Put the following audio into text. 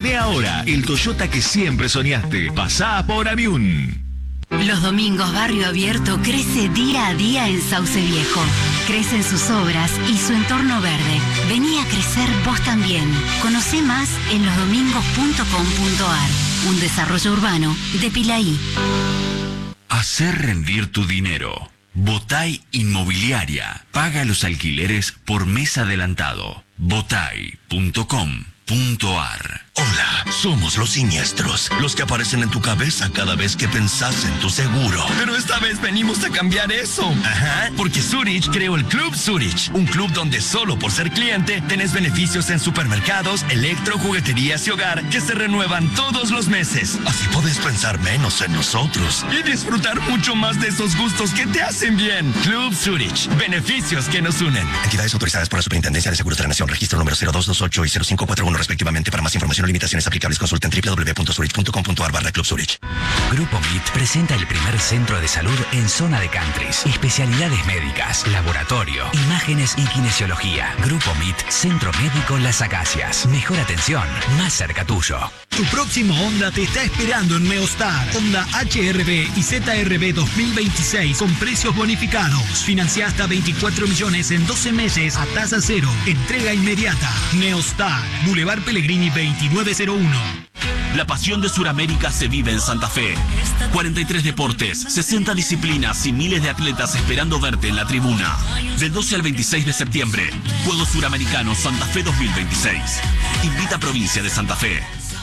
Tené ahora el Toyota que siempre soñaste. Pasá por Amiún. Los domingos Barrio Abierto crece día a día en Sauce Viejo. Crecen sus obras y su entorno verde. Vení a crecer vos también. Conocé más en losdomingos.com.ar. Un desarrollo urbano de Pilaí. Hacer rendir tu dinero. Botay Inmobiliaria. Paga los alquileres por mes adelantado. Botay.com.ar. Hola, somos los siniestros, los que aparecen en tu cabeza cada vez que pensás en tu seguro. Pero esta vez venimos a cambiar eso. Ajá, porque Zurich creó el Club Zurich, un club donde solo por ser cliente tenés beneficios en supermercados, electro, jugueterías y hogar que se renuevan todos los meses. Así podés pensar menos en nosotros y disfrutar mucho más de esos gustos que te hacen bien. Club Zurich, beneficios que nos unen. Entidades autorizadas por la Superintendencia de Seguros de la Nación, registro número 0228 y 0541 respectivamente. Para más información o limitaciones aplicables, consulta en www.zurich.com.ar/Club Zurich. Grupo MIT presenta el primer centro de salud en zona de countries. Especialidades médicas, laboratorio, imágenes y kinesiología. Grupo MIT, Centro Médico Las Acacias. Mejor atención, más cerca tuyo. Tu próximo Honda te está esperando en Meostar. Honda HR-V y ZR-V 2026 con precios bonificados. Financia hasta 24 millones en 12 meses a tasa cero. Entrega inmediata. Meostar, Boulevard Pellegrini 2901. La pasión de Suramérica se vive en Santa Fe. 43 deportes, 60 disciplinas y miles de atletas esperando verte en la tribuna. Del 12 al 26 de septiembre, Juegos Suramericanos Santa Fe 2026. Invita a Provincia de Santa Fe.